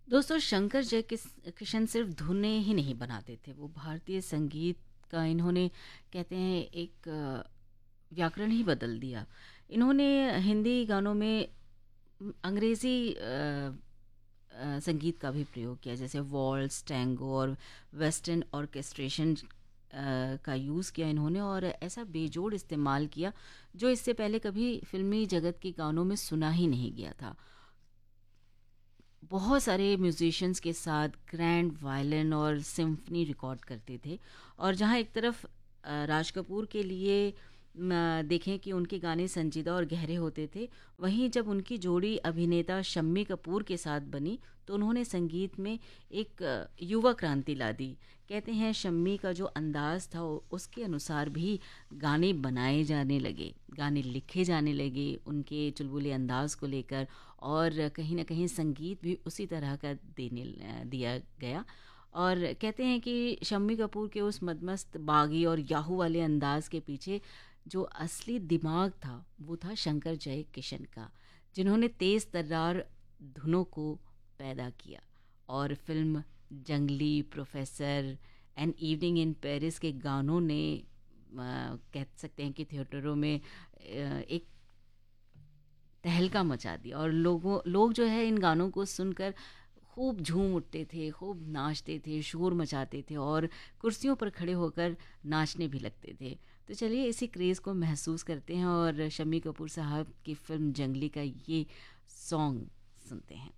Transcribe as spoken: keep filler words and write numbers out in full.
दोस्तों, शंकर जयकिस किशन सिर्फ धुनें ही नहीं बनाते थे, वो भारतीय संगीत का इन्होंने कहते हैं एक अ, व्याकरण ही बदल दिया। इन्होंने हिंदी गानों में उम, अंग्रेज़ी अ अ, संगीत का भी प्रयोग किया, जैसे वॉल्स, टैंगो और वेस्टर्न ऑर्केस्ट्रेशन अ, का यूज़ किया इन्होंने, और ऐसा बेजोड़ इस्तेमाल किया, जो इससे पहले कभी फ़िल्मी जगत के गानों में सुना ही नहीं गया था। बहुत सारे म्यूजिशियंस के साथ ग्रैंड वायलिन और सिम्फनी रिकॉर्ड करते थे, और जहाँ एक तरफ अ, राज कपूर के लिए म, देखें कि उनके गाने संजीदा और गहरे होते थे, वहीं जब उनकी जोड़ी अभिनेता शम्मी कपूर के साथ बनी तो उन्होंने संगीत में एक अ, युवा क्रांति ला दी। कहते हैं शम्मी का जो अंदाज था उ- उसके अनुसार भी गाने बनाए जाने लगे, गाने लिखे जाने लगे उनके चुलबुले अंदाज को लेकर, और कहीं न कहीं संगीत भी उसी तरह का देने अ, दिया गया। और कहते हैं कि शम्मी कपूर के उस मदमस्त बागी और याहू वाले अंदाज के पीछे जो असली दिमाग था, वो था शंकर जय किशन का, जिन्होंने तेज़ तर्रार धुनों को पैदा किया। और फ़िल्म जंगली, professor, an evening in Paris के गानों ने अ, कह सकते हैं कि थिएटरों में अ, एक तहलका मचा दिया, और लोगों लोग जो है इन गानों को सुनकर खूब झूम उठते थे, खूब नाचते थे, शोर मचाते थे, और कुर्सियों पर खड़े होकर नाचने भी लगते थे। तो चलिए इसी क्रेज़ को महसूस करते हैं और शम्मी कपूर साहब की फ़िल्म जंगली का ये सॉन्ग सुनते हैं।